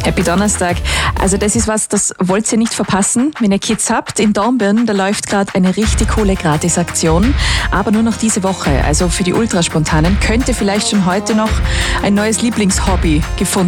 Happy Donnerstag. Also das ist was, das wollt ihr nicht verpassen. Wenn ihr Kids habt, in Dornbirn, da läuft gerade eine richtig coole Gratisaktion. Aber nur noch diese Woche. Also für die Ultraspontanen könnt ihr vielleicht schon heute noch ein neues Lieblingshobby gefunden